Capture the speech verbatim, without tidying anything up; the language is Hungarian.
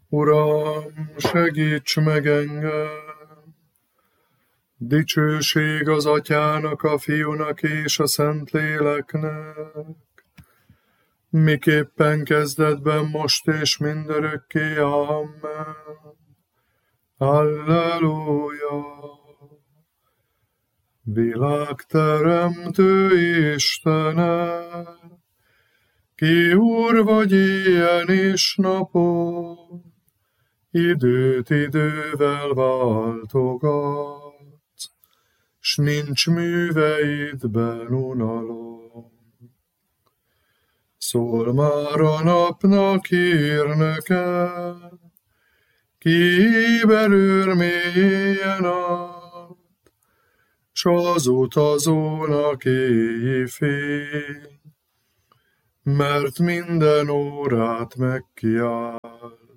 Uram, segíts meg engem! Dicsőség az Atyának, a Fiúnak és a Szentléleknek, miképpen kezdetben, most és mindörökké. Amen. Halleluja! Világteremtő Istene, ki Úr vagy éjjel és napon, időt idővel váltogatsz, s nincs műveidben unalom. Szól már a napnak hírnöke, ki éberül mélyen át, s az utazónak éjjé fény, mert minden órát megkiált.